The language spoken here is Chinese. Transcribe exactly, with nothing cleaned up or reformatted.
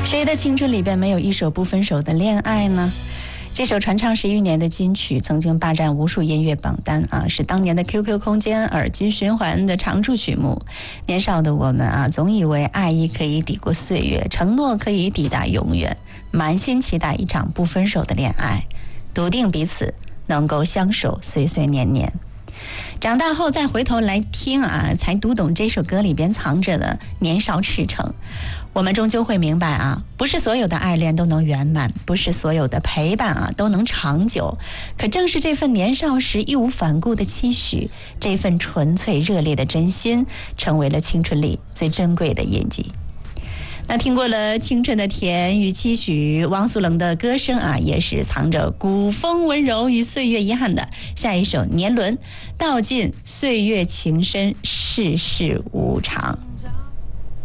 谁的青春里边没有一首不分手的恋爱呢？这首传唱十余年的金曲曾经霸占无数音乐榜单啊，是当年的 Q Q 空间耳机循环的常驻曲目。年少的我们啊，总以为爱意可以抵过岁月，承诺可以抵达永远，满心期待一场不分手的恋爱，笃定彼此能够相守岁岁年年。长大后再回头来听啊，才读懂这首歌里边藏着的年少赤诚。我们终究会明白啊，不是所有的爱恋都能圆满，不是所有的陪伴啊都能长久。可正是这份年少时义无反顾的期许，这份纯粹热烈的真心，成为了青春里最珍贵的印记。那听过了青春的甜与期许，汪苏泷的歌声啊，也是藏着古风温柔与岁月遗憾的。下一首《年轮》，道尽岁月情深，世事无常。